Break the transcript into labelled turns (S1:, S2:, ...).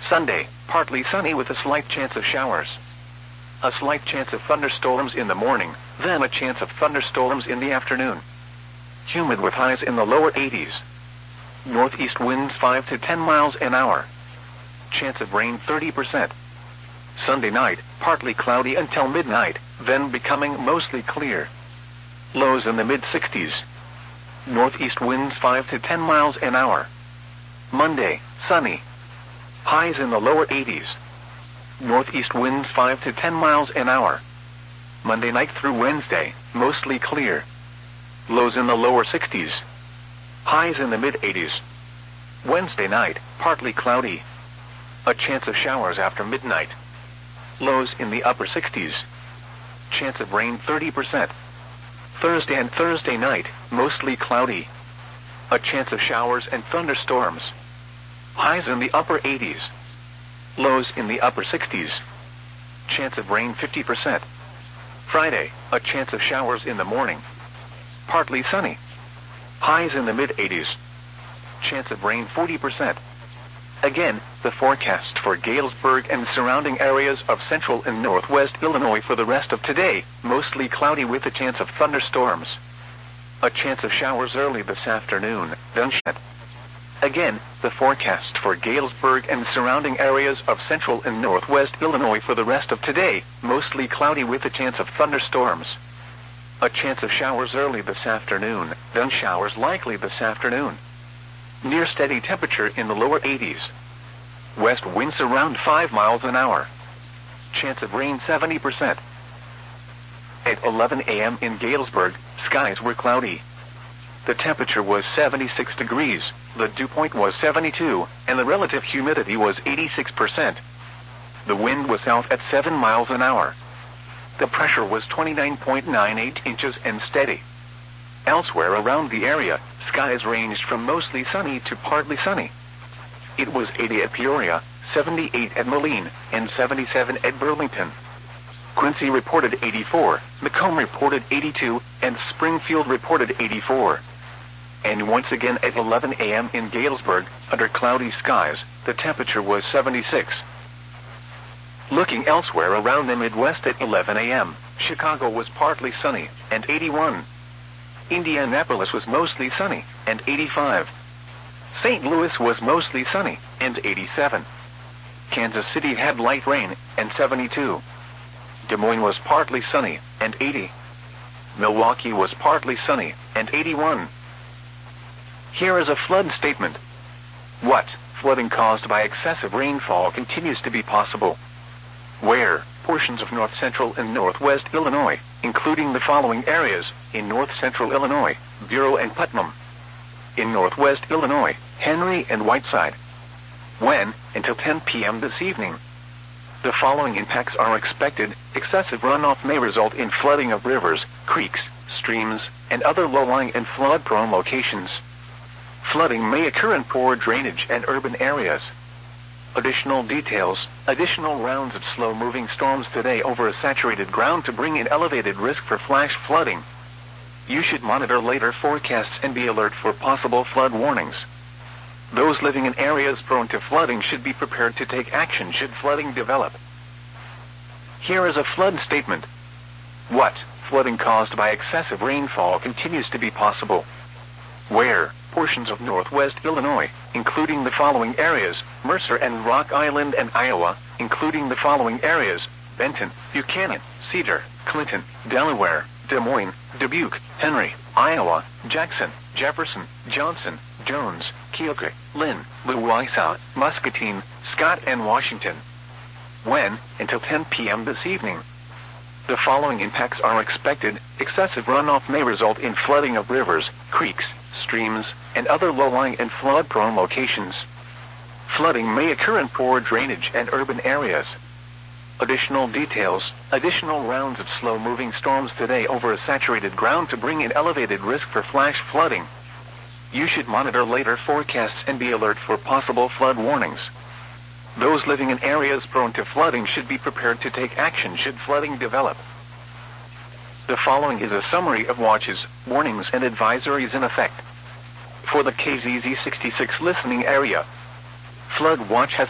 S1: Sunday, partly sunny with a slight chance of showers. A slight chance of thunderstorms in the morning, then a chance of thunderstorms in the afternoon. Humid with highs in the lower 80s. Northeast winds 5 to 10 miles an hour. Chance of rain 30%. Sunday night, partly cloudy until midnight, then becoming mostly clear. Lows in the mid-60s. Northeast winds 5 to 10 miles an hour. Monday, sunny. Highs in the lower 80s. Northeast winds 5 to 10 miles an hour. Monday night through Wednesday, mostly clear. Lows in the lower 60s. Highs in the mid-80s. Wednesday night, partly cloudy. A chance of showers after midnight. Lows in the upper 60s. Chance of rain 30%. Thursday and Thursday night, mostly cloudy. A chance of showers and thunderstorms. Highs in the upper 80s. Lows in the upper 60s. Chance of rain 50%. Friday, a chance of showers in the morning. Partly sunny. Highs in the mid-80s. Chance of rain 40%. Again, the forecast for Galesburg and surrounding areas of central and northwest Illinois for the rest of today, mostly cloudy with a chance of thunderstorms. A chance of showers early this afternoon, then shed. Again, the forecast for Galesburg and surrounding areas of central and northwest Illinois for the rest of today, mostly cloudy with a chance of thunderstorms. A chance of showers early this afternoon, then showers likely this afternoon. Near steady temperature in the lower 80s. West winds around 5 miles an hour. Chance of rain 70%. At 11 a.m. in Galesburg, skies were cloudy. The temperature was 76 degrees, the dew point was 72, and the relative humidity was 86%. The wind was south at 7 miles an hour. The pressure was 29.98 inches and steady. Elsewhere around the area, skies ranged from mostly sunny to partly sunny. It was 80 at Peoria, 78 at Moline, and 77 at Burlington. Quincy reported 84, Macomb reported 82, and Springfield reported 84. And once again at 11 a.m. in Galesburg, under cloudy skies, the temperature was 76. Looking elsewhere around the Midwest at 11 a.m., Chicago was partly sunny, and 81. Indianapolis was mostly sunny, and 85. St. Louis was mostly sunny, and 87. Kansas City had light rain, and 72. Des Moines was partly sunny, and 80. Milwaukee was partly sunny, and 81. Here is a flood statement. What? Flooding caused by excessive rainfall continues to be possible. Where? Portions of north-central and northwest Illinois, including the following areas: in north-central Illinois, Bureau and Putnam. In northwest Illinois, Henry and Whiteside. When? Until 10 p.m. this evening. The following impacts are expected. Excessive runoff may result in flooding of rivers, creeks, streams, and other low-lying and flood-prone locations. Flooding may occur in poor drainage and urban areas. Additional details: additional rounds of slow-moving storms today over a saturated ground to bring in elevated risk for flash flooding. You should monitor later forecasts and be alert for possible flood warnings. Those living in areas prone to flooding should be prepared to take action should flooding develop. Here is a flood statement. What? Flooding caused by excessive rainfall continues to be possible. Where? Portions of northwest Illinois, including the following areas: Mercer and Rock Island and Iowa, including the following areas: Benton, Buchanan, Cedar, Clinton, Delaware, Des Moines, Dubuque, Henry, Iowa, Jackson, Jefferson, Johnson, Jones, Keokuk, Lynn, Louisa, Muscatine, Scott, and Washington. When? Until 10 p.m. this evening. The following impacts are expected. Excessive runoff may result in flooding of rivers, creeks, streams, and other low-lying and flood-prone locations. Flooding may occur in poor drainage and urban areas. Additional details: additional rounds of slow-moving storms today over a saturated ground to bring in elevated risk for flash flooding. You should monitor later forecasts and be alert for possible flood warnings. Those living in areas prone to flooding should be prepared to take action should flooding develop. The following is a summary of watches, warnings, and advisories in effect. For the KZZ66 listening area, flood watch has